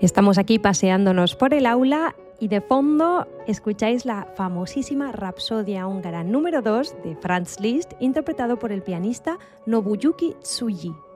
Estamos aquí paseándonos por el aula y de fondo escucháis la famosísima Rapsodia húngara número 2 de Franz Liszt, interpretado por el pianista Nobuyuki Tsuji.